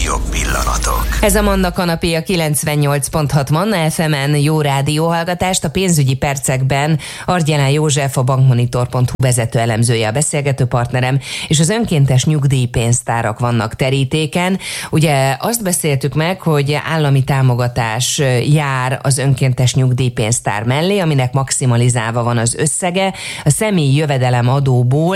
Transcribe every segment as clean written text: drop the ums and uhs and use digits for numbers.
legjobb pillanatok. Ez a Manna kanapé a 98.6 Manna FM-en. Jó rádióhallgatást. A pénzügyi percekben Argyelán József, a bankmonitor.hu vezető elemzője a beszélgető partnerem, és az önkéntes nyugdíjpénztárak vannak terítéken. Ugye azt beszéltük meg, hogy állami támogatás jár az önkéntes nyugdíjpénztár mellé, aminek maximalizálva van az összege. A személyi jövedelem adóból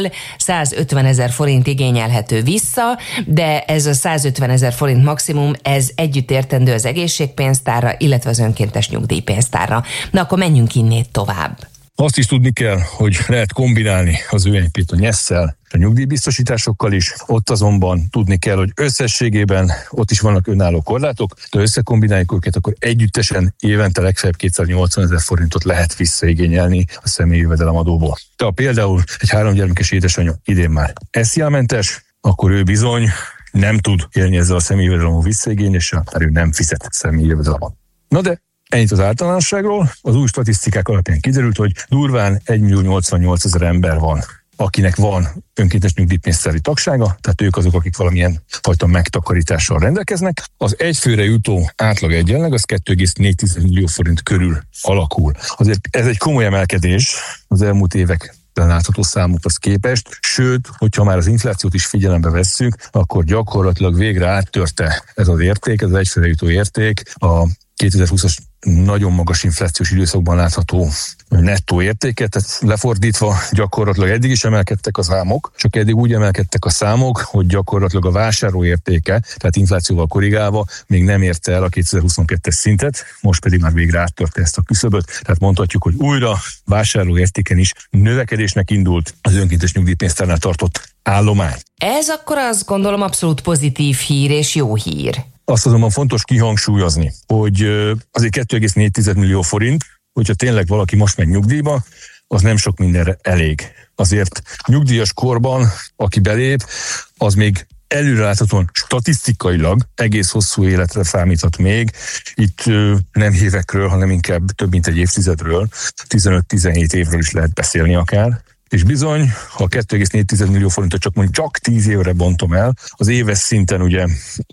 150 000 forint igényelhető vissza, de ez a 150 000 forint maximum, ez együtt értendő az egészségpénztárra, illetve az önkéntes nyugdíjpénztárra. Na akkor menjünk innét tovább. Azt is tudni kell, hogy lehet kombinálni az ÖNP-t a NYESZ-szel, a nyugdíjbiztosításokkal is. Ott azonban tudni kell, hogy összességében ott is vannak önálló korlátok, de összekombináljuk őket, akkor együttesen évente legfeljebb 280 000 forintot lehet visszaigényelni a személyi jövedelemadóból. De ha például egy 3 gyermekes édesanyja idén már SZIA-mentes, akkor ő bizony nem tud élni ezzel a személyi jövedelemű visszaigényléssel, mert ő nem fizet személyi jövedelemadót. Na de ennyit az általánosságról. Az új statisztikák alapján kiderült, hogy durván 1.088.000 ember van, akinek van önkéntes nyugdíjpénztári tagsága, tehát ők azok, akik valamilyen fajta megtakarítással rendelkeznek. Az egyfőre jutó átlag egyenleg az 2,4 millió forint körül alakul. Azért ez egy komoly emelkedés az elmúlt évek látható számokhoz képest, sőt, hogyha már az inflációt is figyelembe vesszük, akkor gyakorlatilag végre áttörte ez az érték, ez az egyfőre jutó érték a 2020-as nagyon magas inflációs időszakban látható nettó értéket, tehát lefordítva gyakorlatilag eddig is emelkedtek a számok, csak eddig úgy emelkedtek a számok, hogy gyakorlatilag a vásárlóértéke, tehát inflációval korrigálva még nem érte el a 2022-es szintet, most pedig már végre áttörte ezt a küszöböt, tehát mondhatjuk, hogy újra vásárlóértéken is növekedésnek indult az önkéntes nyugdíjpénztárnál tartott állomány. Ez akkor azt gondolom abszolút pozitív hír és jó hír. Azt azonban fontos kihangsúlyozni, hogy azért 2,4 millió forint, hogyha tényleg valaki most megy nyugdíjba, az nem sok mindenre elég. Azért nyugdíjas korban, aki belép, az még előreláthatóan statisztikailag egész hosszú életre számíthat még. Itt nem évekről, hanem inkább több mint egy évtizedről, 15-17 évről is lehet beszélni akár. És bizony, ha 2,4 millió forintot csak 10 évre bontom el, az éves szinten ugye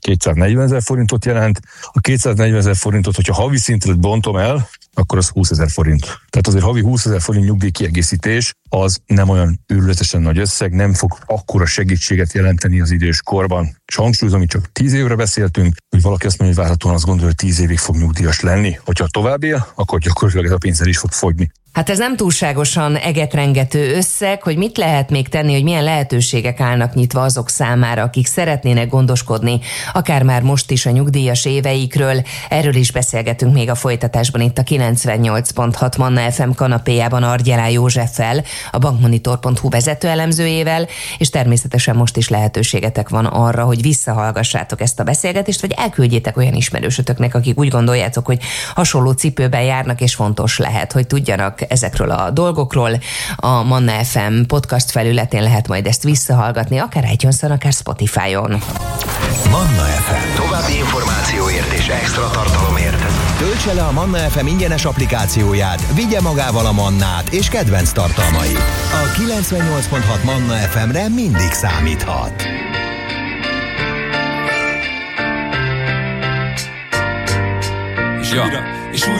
240 000 forintot jelent. A 240 000 forintot, hogyha havi szintre bontom el, akkor az 20 000 forint. Tehát azért havi 20 000 forint nyugdíjkiegészítés az nem olyan őrületesen nagy összeg, nem fog akkora segítséget jelenteni az idős korban. És hangsúlyozom, hogy csak 10 évre beszéltünk, hogy valaki azt mondja, hogy várhatóan azt gondolja, hogy 10 évig fog nyugdíjas lenni. Hogyha tovább él, akkor gyakorlatilag ez a pénz el is fog fogyni. Hát ez nem túlságosan egetrengető összeg, hogy mit lehet még tenni, hogy milyen lehetőségek állnak nyitva azok számára, akik szeretnének gondoskodni, akár már most is a nyugdíjas éveikről. Erről is beszélgetünk még a folytatásban itt a 98.6 Manna FM kanapéjában Argyelán Józseffel, a bankmonitor.hu vezető elemzőjével, és természetesen most is lehetőségetek van arra, hogy visszahallgassátok ezt a beszélgetést, vagy elküldjétek olyan ismerősötöknek, akik úgy gondoljátok, hogy hasonló cipőben járnak, és fontos lehet, hogy tudjanak ezekről a dolgokról. A Manna FM podcast felületén lehet majd ezt visszahallgatni, akár iTunes-on, akár Spotify-on. Manna FM. További információért és extra tartalomért töltse le a Manna FM ingyenes applikációját, vigye magával a Mannát és kedvenc tartalmait. A 98.6 Manna FM-re mindig számíthat. Ja.